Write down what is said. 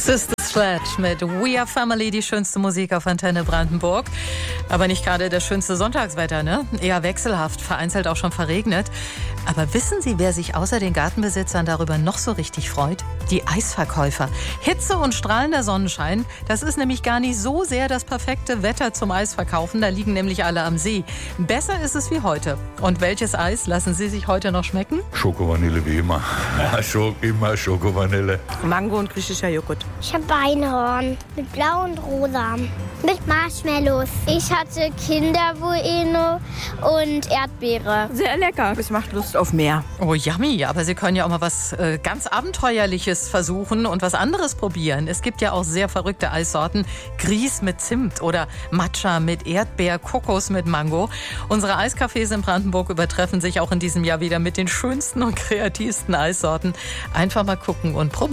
Sister Sledge mit We Are Family, die schönste Musik auf Antenne Brandenburg. Aber nicht gerade das schönste Sonntagswetter, ne? Eher wechselhaft, vereinzelt auch schon verregnet. Aber wissen Sie, wer sich außer den Gartenbesitzern darüber noch so richtig freut? Die Eisverkäufer. Hitze und strahlender Sonnenschein, das ist nämlich gar nicht so sehr das perfekte Wetter zum Eisverkaufen. Da liegen nämlich alle am See. Besser ist es wie heute. Und welches Eis lassen Sie sich heute noch schmecken? Schoko-Vanille wie immer. Immer Schoko-Vanille. Mango und griechischer Joghurt. Ich habe Einhorn mit blau und rosa. Mit Marshmallows. Ich hatte Kinder-Bueno und Erdbeere. Sehr lecker. Es macht Lust auf mehr. Oh, yummy. Aber Sie können ja auch mal was ganz Abenteuerliches versuchen und was anderes probieren. Es gibt ja auch sehr verrückte Eissorten. Grieß mit Zimt oder Matcha mit Erdbeer, Kokos mit Mango. Unsere Eiscafés in Brandenburg übertreffen sich auch in diesem Jahr wieder mit den schönsten und kreativsten Eissorten. Einfach mal gucken und probieren.